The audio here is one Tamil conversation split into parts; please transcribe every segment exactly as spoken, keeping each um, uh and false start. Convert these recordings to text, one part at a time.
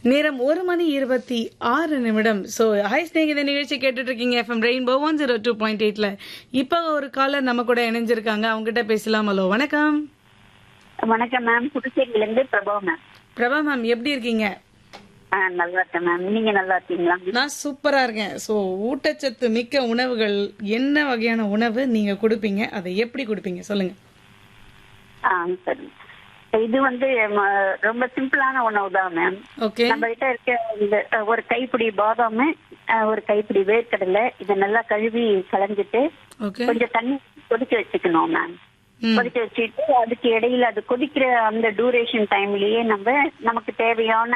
நேரம் ஒரு மணி இருபத்தி ஆறு நிமிடம். ஸோ ஹாய் ஸ்நேகித நிகழ்ச்சி கேட்டுட்டு இருக்கீங்க FM rainbow one zero two point எயிட்ல. இப்போ ஒரு காலர் நம்ம கூட இணைஞ்சிருக்காங்க, அவங்க கிட்ட பேசலாம். ஹலோ, வணக்கம். வணக்கம் மேம், புதுச்சேரியில இருந்து பிரபா மேம். பிரபா மேம், எப்படி இருக்கீங்க? ஆ, நல்லா இருக்கேன் மேம். நீங்க நல்லா இருக்கீங்களா? நான் சூப்பரா இருக்கேன். ஸோ ஊட்டச்சத்து மிக்க உணவுகள் என்ன வகையான உணவு நீங்க கொடுப்பீங்க, அதை எப்படி கொடுப்பீங்க சொல்லுங்க. ஆ, சரி. இது வந்து ம, ரொம்ப சிம்பிளான உணவு தான் மேம். ஓகே. நம்ம கிட்ட இருக்க இந்த அஹ், ஒரு கைப்பிடி பாதாம், அஹ், ஒரு கைப்பிடி வேர்க்கடலை, இதை நல்லா கழுவி களைஞ்சிட்டு ஓகே. கொஞ்சம் தண்ணி கொதிக்க வச்சுக்கணும் மேம். ம். கொதிக்க வச்சுட்டு அதுக்கு இடையில அது கொதிக்கிற அந்த டூரேஷன் டைம்லயே நம்ம நமக்கு தேவையான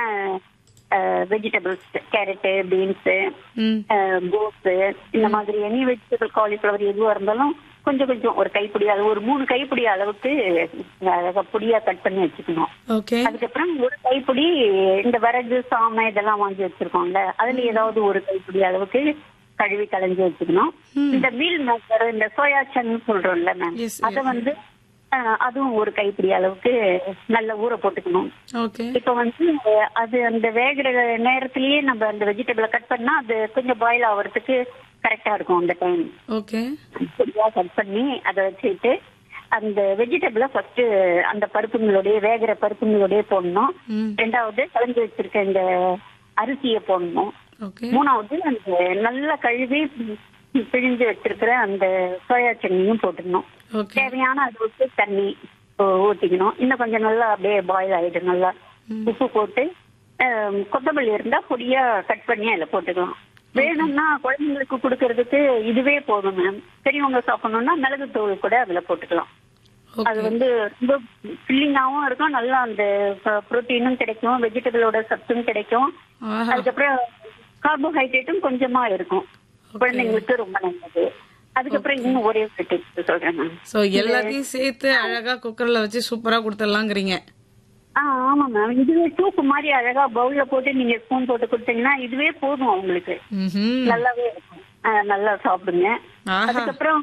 வெஜிடபிள்ஸ், கேரட்டு, பீன்ஸ், ம். கோஸ், இந்த மாதிரி எனி வெஜிடபிள், காலிஃபிளவர் எதுவா இருந்தாலும் கொஞ்சம் கொஞ்சம் ஒரு கைப்பிடி அளவு, ஒரு மூணு கைப்பிடி அளவுக்கு அழகா பொடியா கட் பண்ணி வச்சுக்கணும். ஓகே. அதுக்கப்புறம் ஒரு கைப்பிடி இந்த வரகு, சாமை இதெல்லாம் வாங்கி வச்சிருக்கோம்ல, அதுல ஏதாவது ஒரு கைப்பிடி அளவுக்கு கழுவி களைஞ்சி வச்சுக்கணும். இந்த மீல் மேக்கர், இந்த சோயா சன் சொல்றோம்ல மேம், Yes, அதை yes. வந்து அஹ், அதுவும் ஒரு கைப்பிடி அளவுக்கு நல்ல ஊற போட்டுக்கணும். ஓகே. இப்ப வந்து அது அந்த வேகிற நேரத்திலேயே நம்ம அந்த வெஜிடபிளை கட் பண்ணா அது கொஞ்சம் பாயில் ஆகுறதுக்கு கரெக்டா இருக்கும். அந்த டைம் ஓகே. கட் பண்ணி அதை வச்சுட்டு அந்த வெஜிடபிளை ஃபர்ஸ்ட் அந்த பருப்புங்களுடைய வேகிற பருப்புங்களுடைய போடணும். ம். ரெண்டாவது கலந்து வச்சிருக்க இந்த அரிசியை போடணும். ஓகே. மூணாவது அந்த நல்லா கழுவி பிழிஞ்சு வச்சிருக்கிற அந்த சோயா சன்னியும் போட்டுக்கணும். ஓகே. தேவையான அளவுக்கு தண்ணி ஊ- ஊத்திக்கணும். இன்னும் கொஞ்சம் நல்லா அப்படியே பாயில் ஆயிடும். நல்லா உப்பு போட்டு அஹ், கொத்தமல்லி இருந்தா பொடியா கட் பண்ணி அதில் போட்டுக்கலாம். வேணும்னா குழந்தைங்களுக்கு கொடுக்கறதுக்கு இதுவே போதும் மேம். பெரியவங்க சாப்பிடணும்னா மிளகுத்தூள் கூட அதுல போட்டுக்கலாம். அது ஓகே. வந்து ரொம்ப ஃபில்லிங்காவும் இருக்கும், நல்லா அந்த புரோட்டீனும் கிடைக்கும், வெஜிடபிளோட சத்தும் கிடைக்கும். ஆஹா. அதுக்கப்புறம் கார்போஹைட்ரேட்டும் கொஞ்சமா இருக்கும், குழந்தைங்களுக்கு ரொம்ப நல்லது. அதுக்கப்புறம் இன்னும் ஒரே ஒரு டிப்ஸ் சொல்றேன் மேம். சோ எல்லாத்தையும் சேர்த்து அழகா குக்கர்ல வச்சு சூப்பரா கொடுத்துடலாங்கிறீங்க. ஆ, ஆமா மேம். இதுவே சூப்பு மாதிரி அழகா பவுல்ல போட்டு நீங்க ஸ்பூன் போட்டு கொடுத்தீங்கன்னா இதுவே போதும் உங்களுக்கு. ம்ஹும். நல்லாவே இருக்கும். ஆ, நல்லா சாப்பிடுங்க. ஆஹா. அதுக்கப்புறம்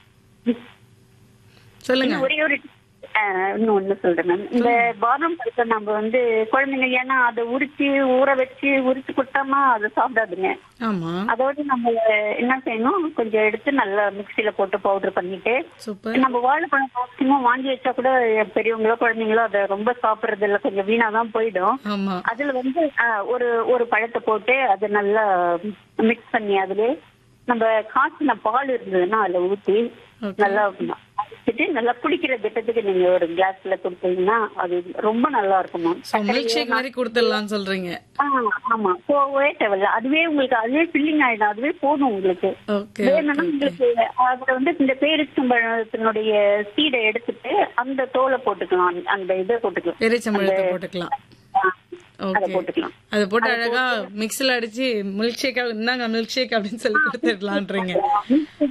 சொல்லுங்க. இன்னும் ஒரே ஒரு ஆஹ், இன்னும் ஒண்ணு சொல்றேன் மேம். இந்த பாதாம் பருப்பை நம்ம வந்து குழந்தைங்க, ஏன்னா அதை உரிச்சு ஊற வச்சு உரிச்சு கொடுத்தோம்னா அதை சாப்பிடாதுங்க. ஆமா. அதோட நம்ம என்ன செய்யணும், கொஞ்சம் எடுத்து நல்லா மிக்சியில போட்டு பவுடர் பண்ணிட்டு, சூப்பர். நம்ம வாழைப்பழம் மேக்சிமம் வாங்கி வச்சா கூட பெரியவங்களோ குழந்தைங்களோ அதை ரொம்ப சாப்பிடுறது இல்ல, கொஞ்சம் வீணாதான் போயிடும். ஆமா. அதுல வந்து ஆஹ், ஒரு ஒரு பழத்தை போட்டு அதை நல்லா மிக்ஸ் பண்ணி அதுல நம்ம காய்ச்சின பால் இருந்ததுன்னா அதுல ஊத்தி Okay. நல்லா வச்சுட்டு நல்லா குடிக்கிற திட்டத்துக்கு நீங்க ஒரு கிளாஸ்ல கொடுத்தீங்கன்னா அது ரொம்ப நல்லா இருக்கும் மேம். சோ மில்க் ஷேக் மாதிரி கொடுத்துடலாம்னு சொல்றீங்க. ஆமா, போவே தேவையில்ல. அதுவே உங்களுக்கு அதுவே ஃபில்லிங் ஆயிடும், அதுவே போதும் உங்களுக்கு. ஓகே. வேணும்னா உங்களுக்கு அதுல வந்து இந்த பேரிச்சம்பழத்தினுடைய சீடை எடுத்துட்டு அந்த தோலை போட்டுக்கலாம், அந்த இதை போட்டுக்கலாம், பெருச்சம்பழத்தை போட்டுக்கலாம். அதை ஓகே. போட்டுக்கலாம். அது போட்டு அழகா மிக்ஸில அடிச்சு மில்க் ஷேக், இந்தாங்க மில்க் ஷேக் அப்படின்னு சொல்லி கொடுத்துடலான்றீங்க.